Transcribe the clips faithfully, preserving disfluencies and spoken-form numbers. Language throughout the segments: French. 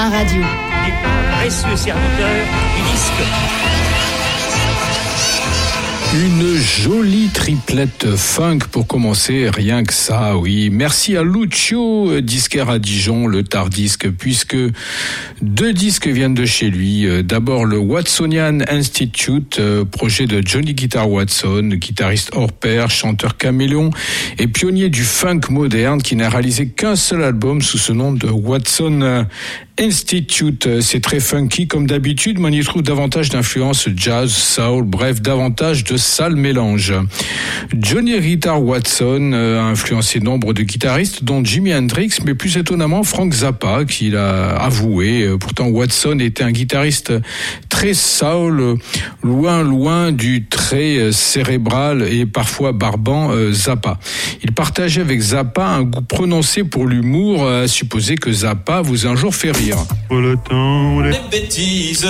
à radio. N'est pas précieux serviteur du disque. Une jolie triplette funk pour commencer, rien que ça, oui. Merci à Lucio, disquaire à Dijon, le Tardisque, puisque deux disques viennent de chez lui. D'abord le Watsonian Institute, projet de Johnny Guitar Watson, guitariste hors pair, chanteur caméléon et pionnier du funk moderne qui n'a réalisé qu'un seul album sous ce nom de Watson Institute. C'est très funky comme d'habitude, mais on y trouve davantage d'influences jazz, soul, bref, davantage de sale mélange. Johnny Guitar Watson a influencé nombre de guitaristes, dont Jimi Hendrix, mais plus étonnamment Frank Zappa, qui l'a avoué. Pourtant, Watson était un guitariste très soul, loin, loin du très cérébral et parfois barbant Zappa. Il partageait avec Zappa un goût prononcé pour l'humour, à supposer que Zappa vous a un jour fait rire. Le temps, les bêtises.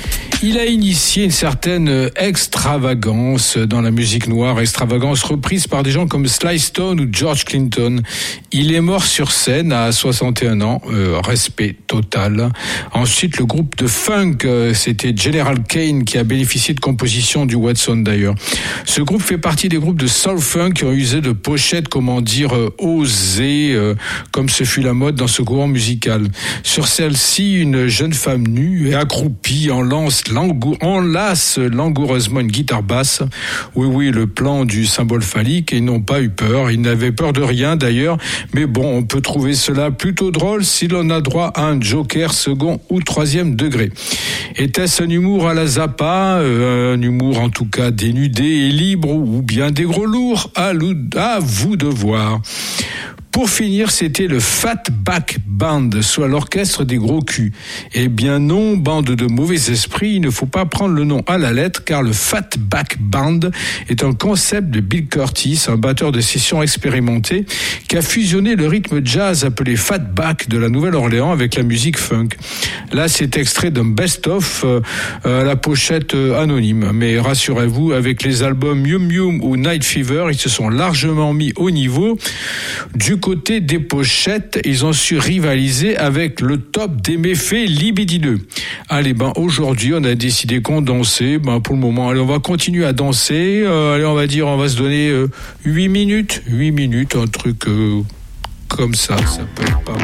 Il a initié une certaine extravagance dans la musique noire, extravagance reprise par des gens comme Sly Stone ou George Clinton. Il est mort sur scène à soixante et un ans, euh, respect total. Ensuite, le groupe de funk, euh, c'était General Kane qui a bénéficié de compositions du Watson d'ailleurs. Ce groupe fait partie des groupes de soul funk qui ont usé de pochettes, comment dire, euh, osées, euh, comme ce fut la mode dans ce courant musical. Sur celle-ci, une jeune femme nue et accroupie en lance Langou- enlace langoureusement une guitare basse. Oui, oui, le plan du symbole phallique, et ils n'ont pas eu peur. Ils n'avaient peur de rien d'ailleurs. Mais bon, on peut trouver cela plutôt drôle si l'on a droit à un joker second ou troisième degré. Était-ce un humour à la Zappa, euh, un humour en tout cas dénudé et libre, ou bien des gros lourds? À, à vous de voir. Pour finir, c'était le Fatback Band, soit l'orchestre des gros culs. Eh bien non, bande de mauvais esprits, il ne faut pas prendre le nom à la lettre, car le Fatback Band est un concept de Bill Curtis, un batteur de session expérimenté, qui a fusionné le rythme jazz appelé Fatback de la Nouvelle-Orléans avec la musique funk. Là, c'est extrait d'un best-of euh, à la pochette euh, anonyme. Mais rassurez-vous, avec les albums Yum Yum ou Night Fever, ils se sont largement mis au niveau. Du côté des pochettes, ils ont su rivaliser avec le top des méfaits libidineux. Allez, ben aujourd'hui, on a décidé qu'on dansait. Ben pour le moment, allez, on va continuer à danser. Euh, allez, on va dire, on va se donner euh, huit minutes, huit minutes, un truc euh, comme ça, ça peut être pas mal.